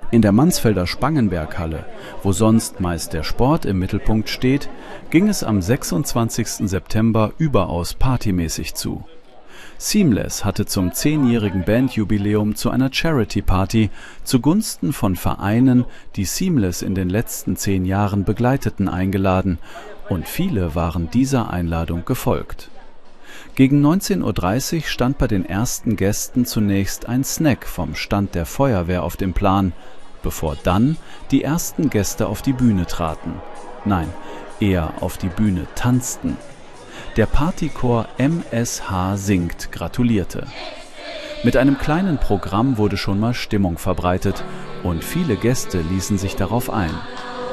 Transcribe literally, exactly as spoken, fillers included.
In der Mansfelder Spangenberghalle, wo sonst meist der Sport im Mittelpunkt steht, ging es am sechsundzwanzigsten September überaus partymäßig zu. Seamless hatte zum zehnjährigen Bandjubiläum zu einer Charity-Party zugunsten von Vereinen, die Seamless in den letzten zehn Jahren begleiteten, eingeladen, und viele waren dieser Einladung gefolgt. Gegen neunzehn Uhr dreißig stand bei den ersten Gästen zunächst ein Snack vom Stand der Feuerwehr auf dem Plan, bevor dann die ersten Gäste auf die Bühne traten. Nein, eher auf die Bühne tanzten. Der Partychor M S H singt gratulierte. Mit einem kleinen Programm wurde schon mal Stimmung verbreitet und viele Gäste ließen sich darauf ein.